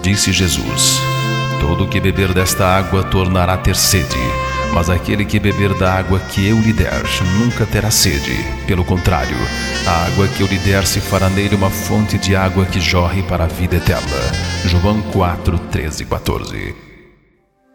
Disse Jesus: todo que beber desta água tornará a ter sede, mas aquele que beber da água que eu lhe der nunca terá sede. Pelo contrário, a água que eu lhe der se fará nele uma fonte de água que jorre para a vida eterna. João 4, 13 e 14.